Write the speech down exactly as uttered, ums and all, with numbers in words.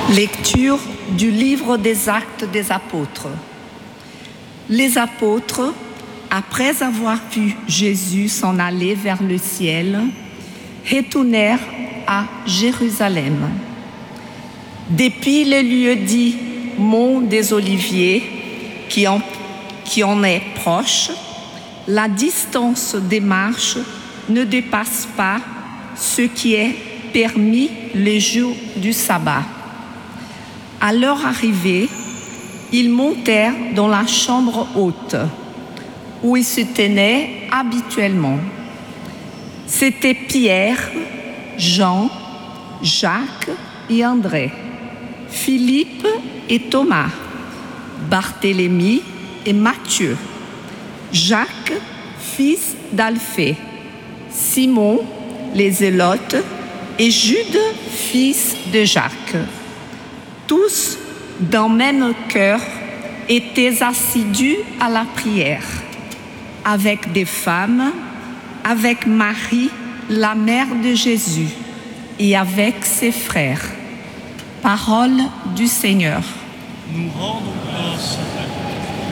Lecture du livre des Actes des Apôtres. Les apôtres, après avoir vu Jésus s'en aller vers le ciel, retournèrent à Jérusalem. Depuis le lieu dit Mont des Oliviers, qui en, qui en est proche, la distance des marches ne dépasse pas ce qui est permis les jours du sabbat. À leur arrivée, ils montèrent dans la chambre haute, où ils se tenaient habituellement. C'étaient Pierre, Jean, Jacques et André, Philippe et Thomas, Barthélemy et Matthieu, Jacques, fils d'Alphée, Simon, les Zélotes, et Jude, fils de Jacques. Tous, d'un même cœur, étaient assidus à la prière, avec des femmes, avec Marie, la mère de Jésus, et avec ses frères. Parole du Seigneur. Nous rendons grâce à